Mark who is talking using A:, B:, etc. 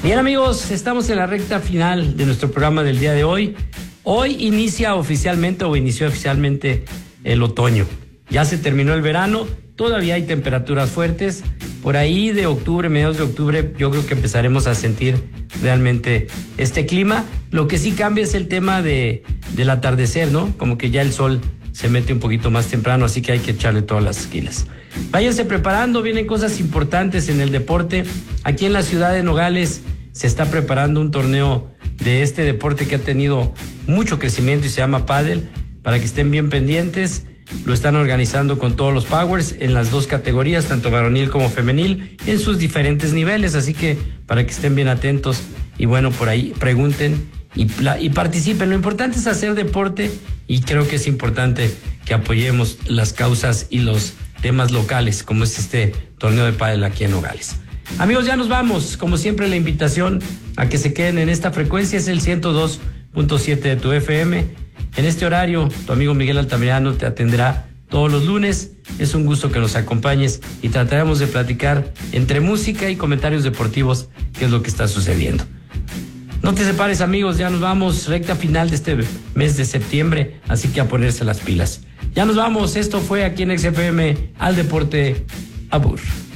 A: Bien, amigos, estamos en la recta final de nuestro programa del día de hoy. Hoy inicia oficialmente o inició oficialmente el otoño. Ya se terminó el verano, todavía hay temperaturas fuertes. Por ahí de octubre, mediados de octubre, yo creo que empezaremos a sentir realmente este clima. Lo que sí cambia es el tema del atardecer, ¿no? Como que ya el sol se mete un poquito más temprano, así que hay que echarle todas las esquilas. Váyanse preparando, vienen cosas importantes en el deporte. Aquí en la ciudad de Nogales se está preparando un torneo de este deporte que ha tenido mucho crecimiento y se llama pádel, para que estén bien pendientes. Lo están organizando con todos los powers en las dos categorías, tanto varonil como femenil, en sus diferentes niveles, así que para que estén bien atentos y bueno, por ahí pregunten y participen. Lo importante es hacer deporte y creo que es importante que apoyemos las causas y los temas locales, como es este torneo de pádel aquí en Nogales. Amigos, ya nos vamos. Como siempre, la invitación a que se queden en esta frecuencia es el 102.7 de tu FM. En este horario, tu amigo Miguel Altamirano te atenderá todos los lunes. Es un gusto que nos acompañes y trataremos de platicar entre música y comentarios deportivos qué es lo que está sucediendo. No te separes, amigos, ya nos vamos, recta final de este mes de septiembre, así que a ponerse las pilas. Ya nos vamos, esto fue aquí en XFM Al Deporte Abur.